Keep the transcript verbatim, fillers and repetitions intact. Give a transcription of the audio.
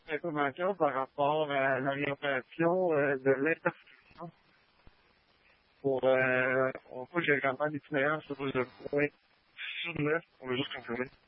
information par rapport à l'orientation euh, de l'intersection pour euh, on peut que j'ai vraiment l'itinéraire sur le point sud-neuf pour le juste confirmer.